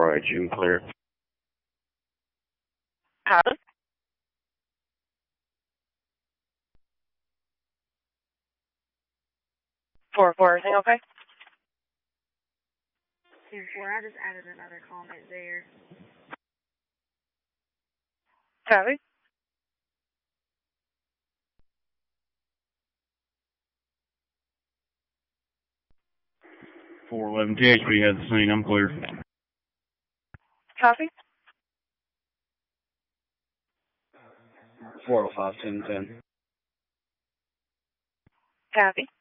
408, you can clear. Pardon? 404, everything okay? 4, I just added another comment there. Copy. .411 THP has the scene. I'm clear. Copy. 405 1010. Copy.